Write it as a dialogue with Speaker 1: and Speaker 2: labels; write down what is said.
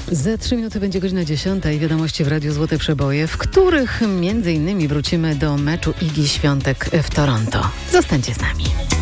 Speaker 1: Za 3 minuty będzie godzina 10 i wiadomości w Radiu Złote Przeboje, w których m.in. wrócimy do meczu Igi Świątek w Toronto. Zostańcie z nami.